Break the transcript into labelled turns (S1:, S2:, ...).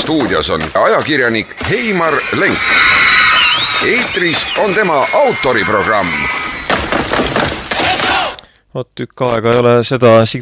S1: stuudios on ajakirjanik Heimar Lenk. Eetris on tema autoriprogramm.
S2: Tükk aega ei ole seda